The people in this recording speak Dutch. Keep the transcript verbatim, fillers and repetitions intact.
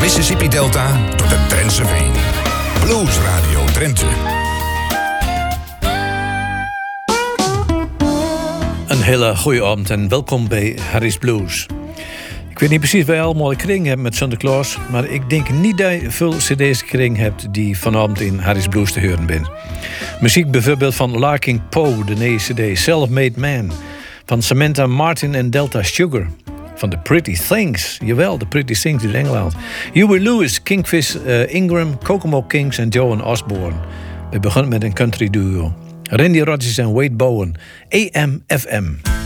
Mississippi Delta tot de Drentse Veen. Blues Radio Drenthe. Een hele goede avond en welkom bij Harry's Blues. Ik weet niet precies waar je allemaal een kring hebt met Santa Claus, maar ik denk niet dat je veel cd's kring hebt die vanavond in Harry's Blues te horen bent. Muziek bijvoorbeeld van Larking Poe, de nieuwe cd Self-Made Man, van Samantha Martin en Delta Sugar, van The Pretty Things, jawel, The Pretty Things uit Engeland, Huey Lewis, Kingfish uh, Ingram, Kokomo Kings en Joan Osborne. We beginnen met een country duo, Randy Rogers en Wade Bowen, A M F M.